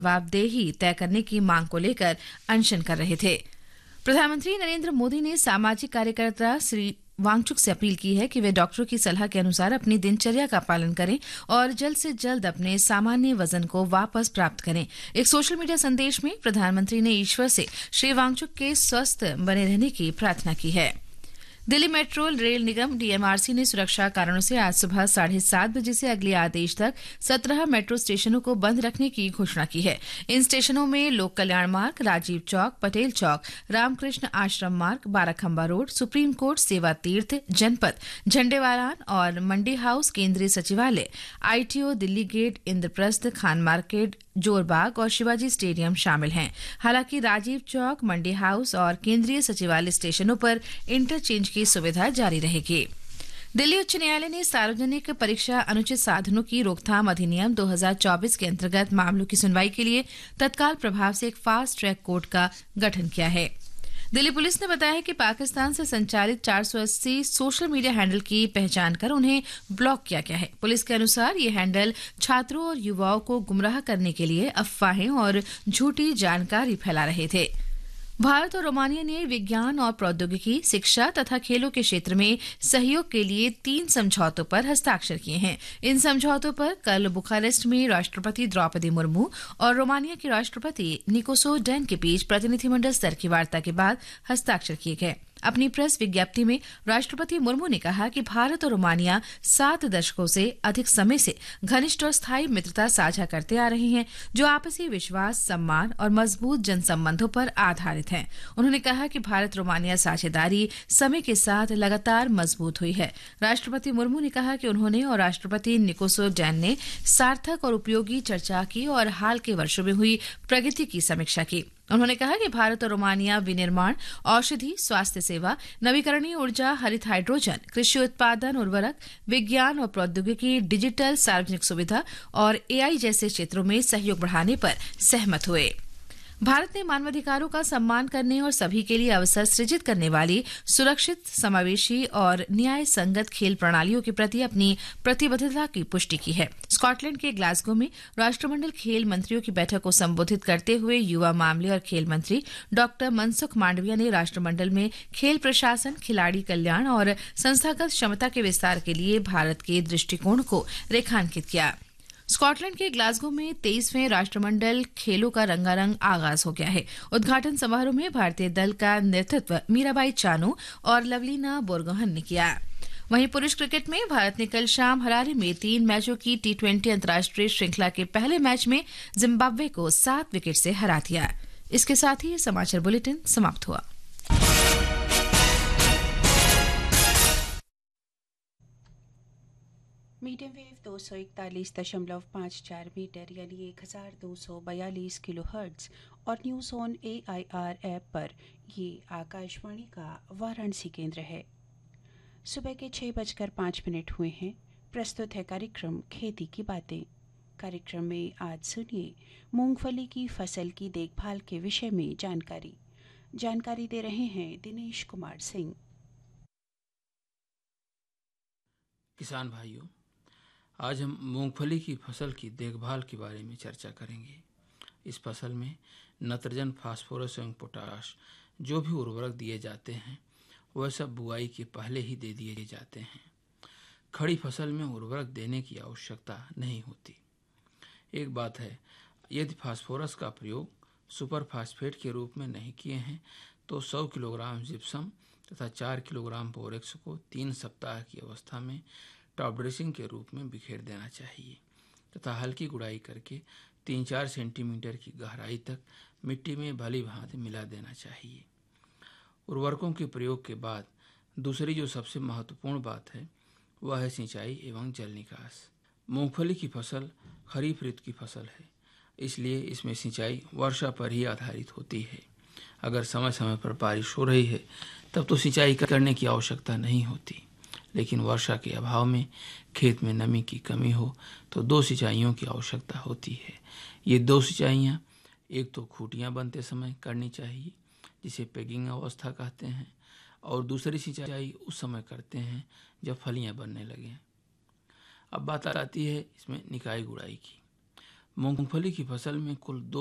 जवाबदेही तय करने की मांग को लेकर अनशन कर रहे थे। प्रधानमंत्री नरेंद्र मोदी ने सामाजिक कार्यकर्ता श्री वांगचुक से अपील की है कि वे डॉक्टरों की सलाह के अनुसार अपनी दिनचर्या का पालन करें और जल्द से जल्द अपने सामान्य वजन को वापस प्राप्त करें। एक सोशल मीडिया संदेश में प्रधानमंत्री ने ईश्वर से श्री वांगचुक के स्वस्थ बने रहने की प्रार्थना की है। दिल्ली मेट्रो रेल निगम डीएमआरसी ने सुरक्षा कारणों से आज सुबह 7:30 बजे से अगले आदेश तक 17 मेट्रो स्टेशनों को बंद रखने की घोषणा की है। इन स्टेशनों में लोक कल्याण मार्ग, राजीव चौक, पटेल चौक, रामकृष्ण आश्रम मार्ग, बाराखंबा रोड, सुप्रीम कोर्ट, सेवा तीर्थ, जनपद, झंडेवालान और मंडी हाउस, केंद्रीय सचिवालय, ITO, Delhi gate, Indraprastha, Khan market, Jorbagh और शिवाजी स्टेडियम शामिल हैं। हालांकि राजीव चौक, मंडी हाउस और केंद्रीय सचिवालय स्टेशनों पर इंटरचेंज की सुविधा जारी रहेगी। दिल्ली उच्च न्यायालय ने सार्वजनिक परीक्षा अनुचित साधनों की रोकथाम अधिनियम 2024 के अंतर्गत मामलों की सुनवाई के लिए तत्काल प्रभाव से एक फास्ट ट्रैक कोर्ट का गठन किया है। दिल्ली पुलिस ने बताया है कि पाकिस्तान से संचालित 480 सोशल मीडिया हैंडल की पहचान कर उन्हें ब्लॉक किया गया है। पुलिस के अनुसार ये हैंडल छात्रों और युवाओं को गुमराह करने के लिए अफवाहें और झूठी जानकारी फैला रहे थे। भारत और रोमानिया ने विज्ञान और प्रौद्योगिकी, शिक्षा तथा खेलों के क्षेत्र में सहयोग के लिए 3 समझौतों पर हस्ताक्षर किए हैं। इन समझौतों पर कल बुखारेस्ट में राष्ट्रपति द्रौपदी मुर्मू और रोमानिया के राष्ट्रपति निकोसो डैन के बीच प्रतिनिधिमंडल स्तर की वार्ता के बाद हस्ताक्षर किए गए। अपनी प्रेस विज्ञप्ति में राष्ट्रपति मुर्मू ने कहा कि भारत और रोमानिया 7 दशकों से अधिक समय से घनिष्ठ और स्थायी मित्रता साझा करते आ रहे हैं, जो आपसी विश्वास, सम्मान और मजबूत जनसंबंधों पर आधारित हैं। उन्होंने कहा कि भारत रोमानिया साझेदारी समय के साथ लगातार मजबूत हुई है। राष्ट्रपति मुर्मू ने कहा कि उन्होंने और राष्ट्रपति निकोसो डैन ने सार्थक और उपयोगी चर्चा की और हाल के वर्षों में हुई प्रगति की समीक्षा की। उन्होंने कहा कि भारत और रोमानिया विनिर्माण, औषधि, स्वास्थ्य सेवा, नवीकरणीय ऊर्जा, हरित हाइड्रोजन, कृषि उत्पादन, उर्वरक, विज्ञान और प्रौद्योगिकी, डिजिटल, सार्वजनिक सुविधा और एआई जैसे क्षेत्रों में सहयोग बढ़ाने पर सहमत हुए। भारत ने मानवाधिकारों का सम्मान करने और सभी के लिए अवसर सृजित करने वाली सुरक्षित, समावेशी और न्याय संगत खेल प्रणालियों के प्रति अपनी प्रतिबद्धता की पुष्टि की है। स्कॉटलैंड के ग्लासगो में राष्ट्रमंडल खेल मंत्रियों की बैठक को संबोधित करते हुए युवा मामले और खेल मंत्री डॉ मनसुख मांडविया ने राष्ट्रमंडल में खेल प्रशासन, खिलाड़ी कल्याण और संस्थागत क्षमता के विस्तार के लिए भारत के दृष्टिकोण को रेखांकित किया। स्कॉटलैंड के ग्लासगो में 23वें राष्ट्रमंडल खेलों का रंगारंग आगाज हो गया है। उद्घाटन समारोह में भारतीय दल का नेतृत्व मीराबाई चानू और लवलीना बोरगोहन ने किया। वहीं पुरुष क्रिकेट में भारत ने कल शाम हरारे में 3 मैचों की T20 अंतर्राष्ट्रीय श्रृंखला के पहले मैच में जिम्बाब्वे को 7 विकेट से हरा दिया। इसके साथ ही समाचार बुलेटिन समाप्त हुआ। मीडियम वेव 241.54 मीटर यानी 1242 किलोहर्ट्ज और न्यूज़ ऑन AIR ऐप पर ये आकाशवाणी का वाराणसी केंद्र है। सुबह के 6:05 हुए हैं। प्रस्तुत है कार्यक्रम खेती की बातें। कार्यक्रम में आज सुनिए मूंगफली की फसल की देखभाल के विषय में जानकारी दे रहे हैं दिनेश कुमार सिंह। किसान भाइयों, आज हम मूंगफली की फसल की देखभाल के बारे में चर्चा करेंगे। इस फसल में नाइट्रोजन, फास्फोरस एवं पोटाश जो भी उर्वरक दिए जाते हैं वह सब बुआई के पहले ही दे दिए जाते हैं। खड़ी फसल में उर्वरक देने की आवश्यकता नहीं होती। एक बात है, यदि फास्फोरस का प्रयोग सुपर फास्फेट के रूप में नहीं किए हैं तो 100 किलोग्राम जिप्सम तथा 4 किलोग्राम बोरेक्स को 3 सप्ताह की अवस्था में टॉप ड्रेसिंग के रूप में बिखेर देना चाहिए तथा हल्की गुड़ाई करके 3-4 सेंटीमीटर की गहराई तक मिट्टी में भली भांति मिला देना चाहिए। उर्वरकों के प्रयोग के बाद दूसरी जो सबसे महत्वपूर्ण बात है वह है सिंचाई एवं जल निकास। मूंगफली की फसल खरीफ ऋतु की फसल है, इसलिए इसमें सिंचाई वर्षा पर ही आधारित होती है। अगर समय समय पर बारिश हो रही है तब तो सिंचाई करने की आवश्यकता नहीं होती, लेकिन वर्षा के अभाव में खेत में नमी की कमी हो तो 2 सिंचाइयों की आवश्यकता होती है। ये 2 सिंचाइयाँ एक तो खूंटियाँ बनते समय करनी चाहिए, जिसे पेगिंग अवस्था कहते हैं, और दूसरी सिंचाई उस समय करते हैं जब फलियाँ बनने लगें। अब बात आती है इसमें निकाई गुड़ाई की। मूंगफली की फसल में कुल